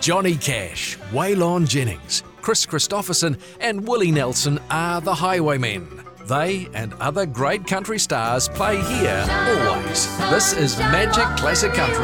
Johnny Cash, Waylon Jennings, Chris Christopherson and Willie Nelson are the Highwaymen. They and other great country stars play here always. This is Magic Classic Country.